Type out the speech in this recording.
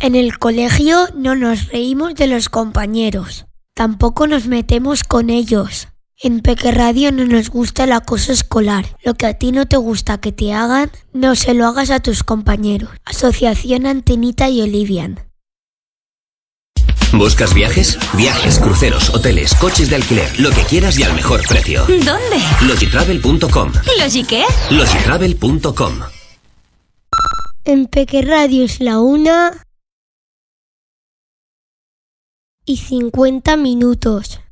En el colegio no nos reímos de los compañeros. Tampoco nos metemos con ellos. En Peque Radio no nos gusta el acoso escolar. Lo que a ti no te gusta que te hagan, no se lo hagas a tus compañeros. Asociación Antenita y Olivian. ¿Buscas viajes? Viajes, cruceros, hoteles, coches de alquiler, lo que quieras y al mejor precio. ¿Dónde? Logitravel.com. ¿Logi qué? Logitravel.com. En Peque Radio es la 1:50.